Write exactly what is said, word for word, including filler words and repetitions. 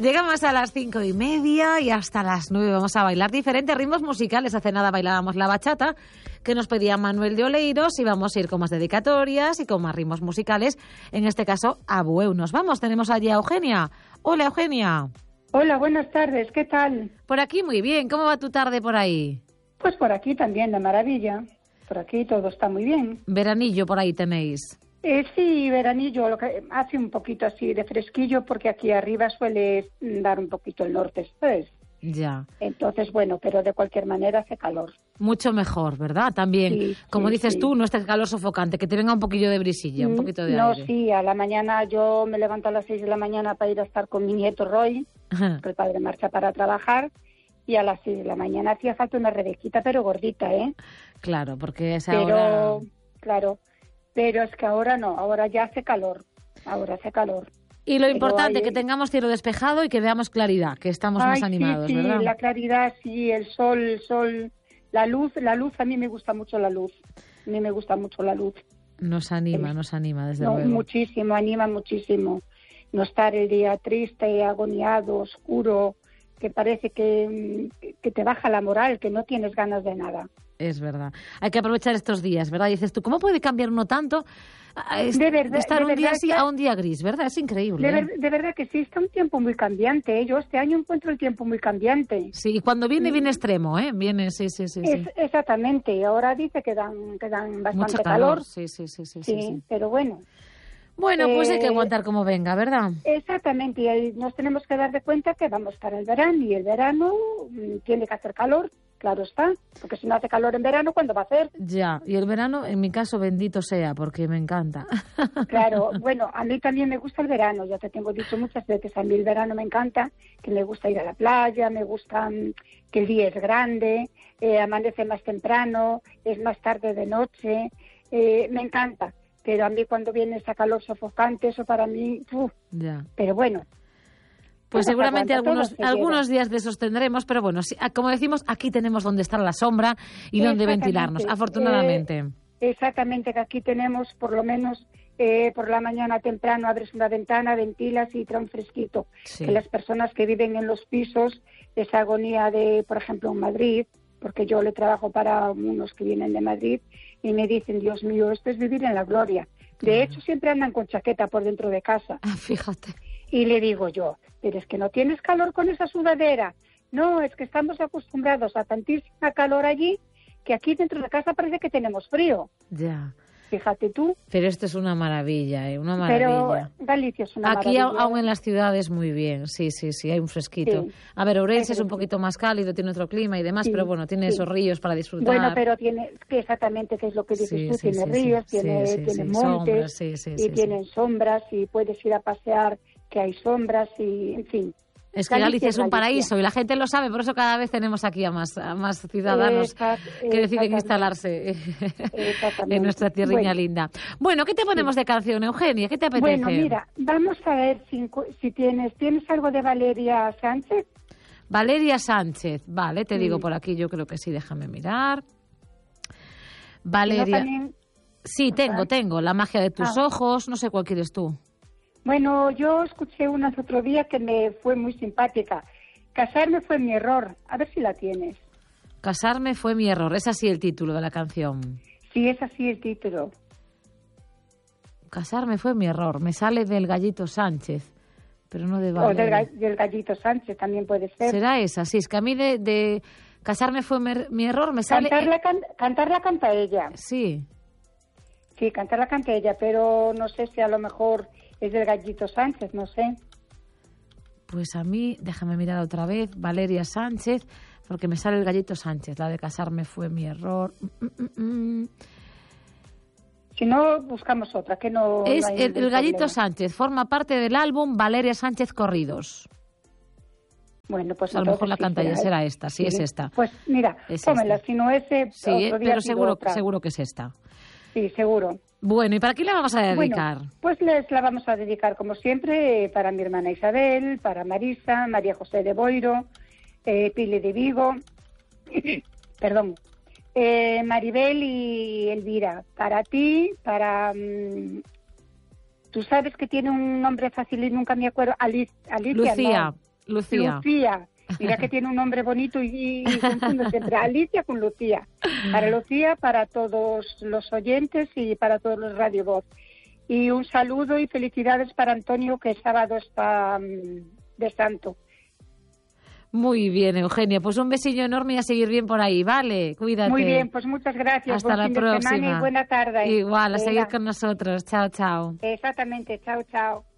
Llegamos a las cinco y media y hasta las nueve vamos a bailar diferentes ritmos musicales. Hace nada bailábamos la bachata que nos pedía Manuel de Oleiros y vamos a ir con más dedicatorias y con más ritmos musicales. En este caso, a Bueu nos vamos. Tenemos allí a Eugenia. Hola, Eugenia. Hola, buenas tardes. ¿Qué tal? Por aquí muy bien. ¿Cómo va tu tarde por ahí? Pues por aquí también, de maravilla. Por aquí todo está muy bien. Veranillo por ahí tenéis. Eh, sí, veranillo, lo que hace un poquito así de fresquillo porque aquí arriba suele dar un poquito el norte, ¿sabes? Ya. Entonces, bueno, pero de cualquier manera hace calor. Mucho mejor, ¿verdad? También, sí, como sí, dices sí. tú, no este calor sofocante, que te venga un poquillo de brisilla, un poquito de no, aire. No, sí, a la mañana yo me levanto a las seis de la mañana para ir a estar con mi nieto Roy, que el padre marcha para trabajar, y a las seis de la mañana hacía falta una rebequita, pero gordita, ¿eh? Claro, porque es pero, ahora... Claro, pero es que ahora no, ahora ya hace calor, ahora hace calor. Y lo importante, hay... que tengamos cielo despejado y que veamos claridad, que estamos Ay, más animados, sí, sí, ¿verdad? La claridad, sí, el sol, el sol, la luz, la luz, a mí me gusta mucho la luz, a mí me gusta mucho la luz. Nos anima, el... nos anima, desde no, luego. Muchísimo, anima muchísimo. No estar el día triste, agoniado, oscuro, que parece que, que te baja la moral, que no tienes ganas de nada. Es verdad. Hay que aprovechar estos días, ¿verdad? Y dices tú, ¿cómo puede cambiar uno tanto es, de, verdad, de estar de un día así que, a un día gris, ¿verdad? Es increíble. De, ¿eh? ver, de verdad que sí, está un tiempo muy cambiante. ¿eh? Yo este año encuentro el tiempo muy cambiante. Sí, y cuando viene, viene extremo, ¿eh? Viene, sí, sí, sí. Es, sí. Exactamente. Ahora dice que dan, que dan bastante Mucho calor. calor. Sí, sí, sí, sí, sí, sí, sí. Pero bueno. Bueno, pues eh, hay que aguantar como venga, ¿verdad? Exactamente. Y ahí nos tenemos que dar de cuenta que vamos para el verano y el verano mmm, tiene que hacer calor. Claro está, porque si no hace calor en verano, ¿cuándo va a hacer? Ya, y el verano, en mi caso, bendito sea, porque me encanta. Claro, bueno, a mí también me gusta el verano, ya te tengo dicho muchas veces, a mí el verano me encanta, que me gusta ir a la playa, me gusta um, que el día es grande, eh, amanece más temprano, es más tarde de noche, eh, me encanta, pero a mí cuando viene esa calor sofocante, eso para mí, uf, ya. Pero bueno. Pues Todo seguramente aguanta, algunos algunos días de esos tendremos, pero bueno, sí, como decimos, aquí tenemos donde estar la sombra y donde ventilarnos, afortunadamente. Eh, exactamente, que aquí tenemos por lo menos eh, por la mañana temprano abres una ventana, ventilas y trae un fresquito. Sí. Que las personas que viven en los pisos, esa agonía de, por ejemplo, en Madrid, porque yo le trabajo para unos que vienen de Madrid y me dicen, Dios mío, esto es vivir en la gloria. De claro. hecho, siempre andan con chaqueta por dentro de casa. Ah, fíjate. Y le digo yo, pero es que no tienes calor con esa sudadera. No, es que estamos acostumbrados a tantísima calor allí que aquí dentro de casa parece que tenemos frío. Ya. Fíjate tú. Pero esto es una maravilla, ¿eh? Una maravilla. Pero Galicia es una aquí, maravilla. Aquí aún en las ciudades muy bien, sí, sí, sí, hay un fresquito. Sí. A ver, Ourense es un poquito más cálido, tiene otro clima y demás, sí, pero bueno, tiene sí. esos ríos para disfrutar. Bueno, pero tiene, que exactamente que es lo que dices sí, tú, sí, tiene sí, ríos, sí, tiene, sí, tiene sí, montes, sombras, sí, sí, y sí, tienen sí. sombras y puedes ir a pasear que hay sombras y, en fin. Es que Galicia, Galicia es un Galicia. paraíso y la gente lo sabe, por eso cada vez tenemos aquí a más, a más ciudadanos Exact, que deciden instalarse en nuestra tierriña bueno. linda. Bueno, ¿qué te ponemos sí. de canción, Eugenia? ¿Qué te apetece? Bueno, mira, vamos a ver si, si tienes, ¿tienes algo de Valeria Sánchez? Valeria Sánchez, vale, te sí. digo por aquí, yo creo que sí, déjame mirar. Valeria... Si no, también... Sí, tengo, tengo, La magia de tus ah. ojos, no sé cuál quieres tú. Bueno, yo escuché una otro día que me fue muy simpática. Casarme fue mi error. A ver si la tienes. Casarme fue mi error. Es así el título de la canción. Sí, es así el título. Casarme fue mi error. Me sale del Gallito Sánchez, pero no de Valeria. O del, gall del Gallito Sánchez también puede ser. ¿Será esa? Sí, es que a mí de, de casarme fue mi, mi error me sale... Cantarla, can cantarla canta ella. Sí. Sí, cantarla canta ella, pero no sé si a lo mejor... Es del Gallito Sánchez, no sé. Pues a mí, déjame mirar otra vez, Valeria Sánchez, porque me sale el Gallito Sánchez. La de casarme fue mi error. Mm, mm, mm. Si no, buscamos otra, que no... Es no hay el, el Gallito Sánchez, forma parte del álbum Valeria Sánchez Corridos. Bueno, pues a lo mejor la sí, canta ya será, será esta, sí, sí, es esta. Pues mira, es pómela, esta. Si no ese, sí, otro día pero seguro, otra. seguro que es esta. Sí, seguro. Bueno, ¿y para quién la vamos a dedicar? Bueno, pues les la vamos a dedicar, como siempre, para mi hermana Isabel, para Marisa, María José de Boiro, eh, Pili de Vigo, perdón, eh, Maribel y Elvira. Para ti, para... Mmm, tú sabes que tiene un nombre fácil y nunca me acuerdo. Alice, Alicia, Lucía. No. Lucía. Lucía. Mira que tiene un nombre bonito y, y confundo siempre Alicia con Lucía. Para Lucía, para todos los oyentes y para todos los Radio Voz. Y un saludo y felicidades para Antonio, que el sábado está um, de santo. Muy bien, Eugenia. Pues un besillo enorme y a seguir bien por ahí, ¿vale? Cuídate. Muy bien, pues muchas gracias. Hasta Buen la fin de próxima. semana y buena tarde. Igual, a Venga. seguir con nosotros. Chao, chao. Exactamente. Chao, chao.